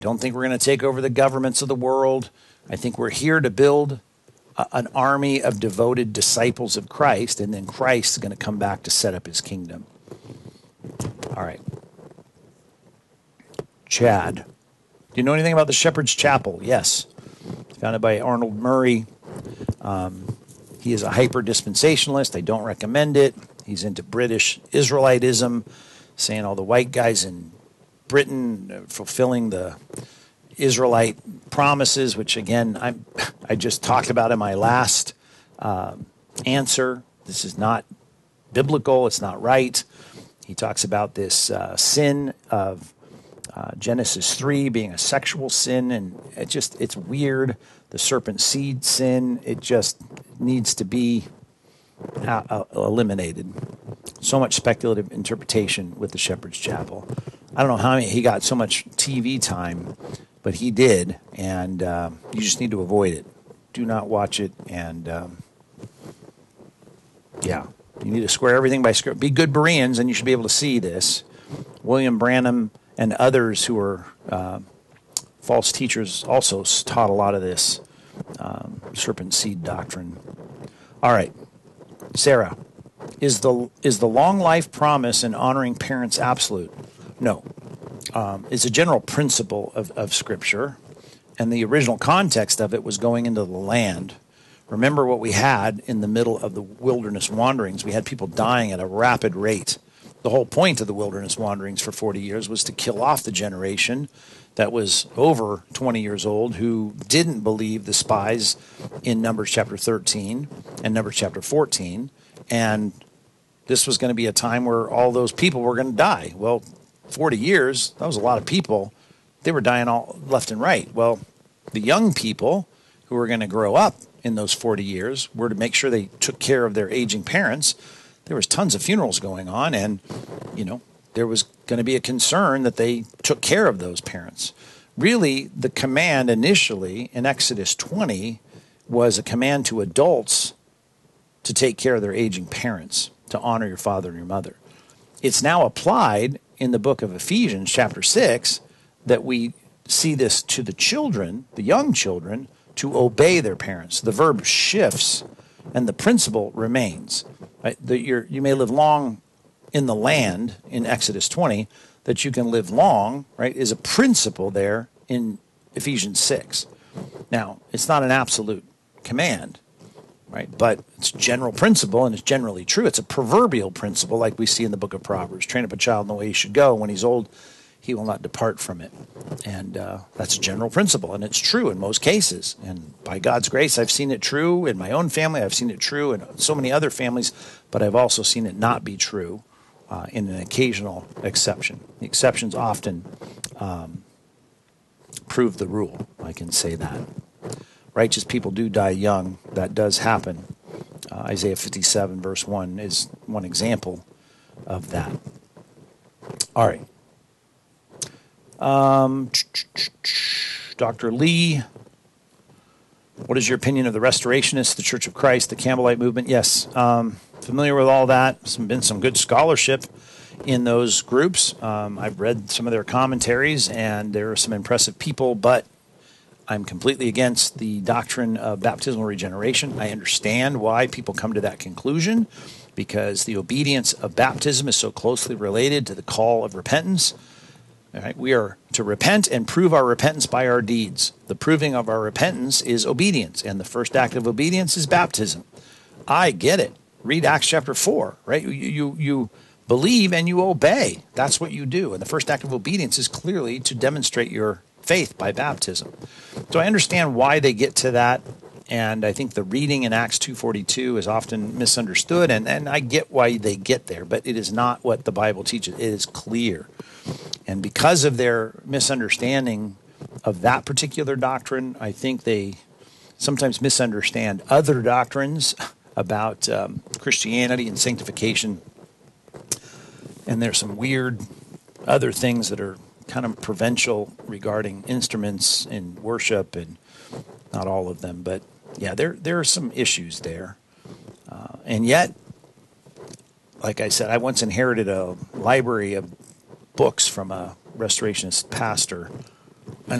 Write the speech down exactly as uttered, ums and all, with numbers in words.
Don't think we're going to take over the governments of the world. I think we're here to build a, an army of devoted disciples of Christ, and then Christ is going to come back to set up his kingdom. All right. Chad. Do you know anything about the Shepherd's Chapel? Yes. Founded by Arnold Murray. Um, he is a hyper-dispensationalist. I don't recommend it. He's into British Israelitism, saying all the white guys in Britain fulfilling the Israelite promises, which, again, I'm, I just talked about in my last uh, answer. This is not biblical. It's not right. He talks about this uh, sin of uh, Genesis three being a sexual sin, and it just it's weird. The serpent seed sin, it just needs to be uh, eliminated. So much speculative interpretation with the Shepherd's Chapel. I don't know how he got so much T V time, but he did, and uh, you just need to avoid it. Do not watch it, and um, yeah, you need to square everything by square. Be good Bereans, and you should be able to see this. William Branham and others who are uh, false teachers also taught a lot of this um, serpent seed doctrine. All right, Sarah, is the is the long life promise and honoring parents absolute? No. Um, it's a general principle of, of Scripture, and the original context of it was going into the land. Remember what we had in the middle of the wilderness wanderings. We had people dying at a rapid rate. The whole point of the wilderness wanderings for forty years was to kill off the generation that was over twenty years old who didn't believe the spies in Numbers chapter thirteen and Numbers chapter fourteen. And this was going to be a time where all those people were going to die. Well, forty years, that was a lot of people. They were dying all left and right. Well, the young people who were going to grow up in those forty years were to make sure they took care of their aging parents. There was tons of funerals going on, and, you know, there was going to be a concern that they took care of those parents. Really, the command initially in Exodus twenty was a command to adults to take care of their aging parents, to honor your father and your mother. It's now applied in the book of Ephesians, chapter six, that we see this to the children, the young children, to obey their parents. The verb shifts, and the principle remains. Right? That you're, you may live long in the land in Exodus twenty, that you can live long, right, is a principle there in Ephesians six. Now, it's not an absolute command, right, but it's a general principle, and it's generally true. It's a proverbial principle, like we see in the book of Proverbs. Train up a child in the way he should go. When he's old, he will not depart from it. And uh, that's a general principle, and it's true in most cases. And by God's grace, I've seen it true in my own family. I've seen it true in so many other families, but I've also seen it not be true uh, in an occasional exception. The exceptions often um, prove the rule. I can say that. Righteous people do die young. That does happen. Uh, Isaiah fifty-seven, verse one, is one example of that. All right. Um, Doctor Lee, what is your opinion of the Restorationists, the Church of Christ, the Campbellite movement? Yes, um, familiar with all that. There's been some good scholarship in those groups. Um, I've read some of their commentaries, and there are some impressive people, but I'm completely against the doctrine of baptismal regeneration. I understand why people come to that conclusion, because the obedience of baptism is so closely related to the call of repentance. All right, we are to repent and prove our repentance by our deeds. The proving of our repentance is obedience, and the first act of obedience is baptism. I get it. Read Acts chapter four, right? You, you, you believe and you obey. That's what you do. And the first act of obedience is clearly to demonstrate your faith by baptism. So I understand why they get to that, and I think the reading in Acts two forty-two is often misunderstood, and, and I get why they get there, but it is not what the Bible teaches. It is clear. And because of their misunderstanding of that particular doctrine, I think they sometimes misunderstand other doctrines about um, Christianity and sanctification. And there's some weird other things that are kind of provincial regarding instruments in worship, and not all of them. But, yeah, there, there are some issues there. Uh, and yet, like I said, I once inherited a library of books from a Restorationist pastor and